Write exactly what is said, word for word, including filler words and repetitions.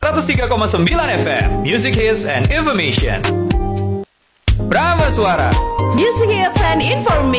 seratus tiga koma sembilan F M Music Hits and Information. Brahma Suara Music Hits and Information.